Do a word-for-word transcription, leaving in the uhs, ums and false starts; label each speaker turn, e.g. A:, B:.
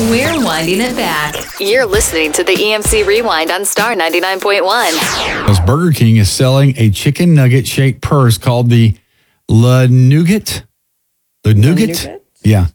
A: We're winding it back.
B: You're listening to the E M C Rewind on Star ninety-nine point one.
C: Because Burger King is selling a chicken nugget shaped purse called the La Nougat. The Nougat?
D: Nougat?
C: Yeah.